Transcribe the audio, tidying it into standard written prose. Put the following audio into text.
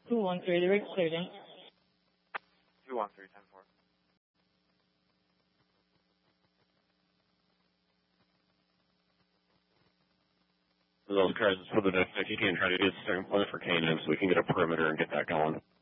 213, direct clearing. 213, 10-4. Those cars for the next, if you can try to get a starting point for K&M so we can get a perimeter and get that going.